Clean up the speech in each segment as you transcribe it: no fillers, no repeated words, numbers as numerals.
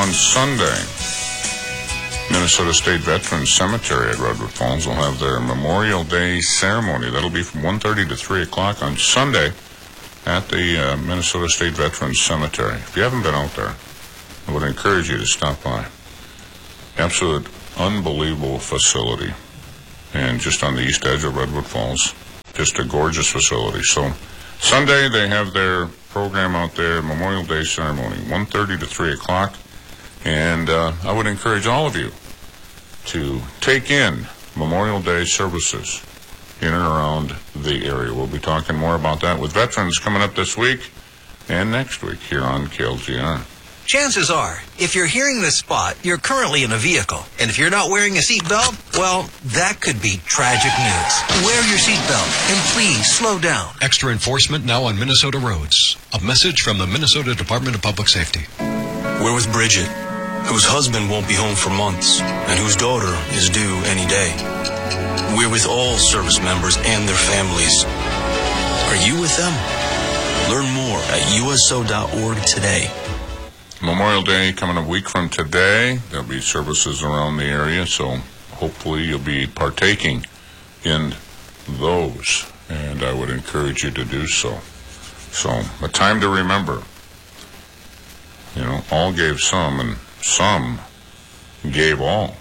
On Sunday, Minnesota State Veterans Cemetery at Redwood Falls will have their Memorial Day ceremony. That'll be from 1:30 to 3 o'clock on Sunday at the Minnesota State Veterans Cemetery. If you haven't been out there, I would encourage you to stop by. Absolute unbelievable facility. And just on the east edge of Redwood Falls. Just a gorgeous facility. So Sunday they have their program out there, Memorial Day ceremony, 1:30 to 3 o'clock. And I would encourage all of you to take in Memorial Day services in and around the area. We'll be talking more about that with veterans coming up this week and next week here on KLGR. Chances are, if you're hearing this spot, you're currently in a vehicle. And if you're not wearing a seatbelt, well, that could be tragic news. Wear your seatbelt and please slow down. Extra enforcement now on Minnesota roads. A message from the Minnesota Department of Public Safety. We're with Bridget, whose husband won't be home for months and whose daughter is due any day. We're with all service members and their families. Are you with them? Learn more at uso.org today. Memorial Day coming a week from today. There'll be services around the area, so hopefully you'll be partaking in those, and I would encourage you to do so. So, a time to remember. You know, all gave some, and some gave all.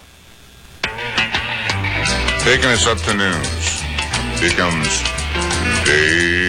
Taking us up to news, here comes Dave.